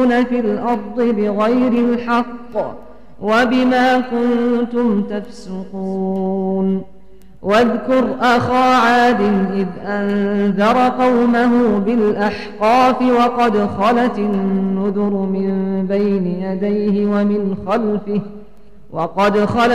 في الأرض بغير الحق وبما كنتم تفسقون واذكر أخا عاد إذ أنذر قومه بالأحقاف وقد خلت النذر من بين يديه ومن خلفه